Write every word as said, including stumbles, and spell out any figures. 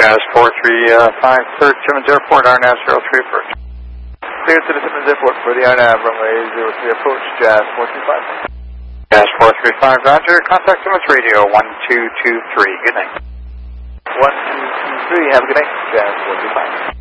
Jazz four three five, third Timmins Airport, R N A V zero three approach. Clear to the Timmins Airport for the R N A V runway zero three approach, Jazz four three five. Jazz four three five, roger. Contact Timmins Radio one two two three. Good night. one two two three, have a good night, Jazz four three five.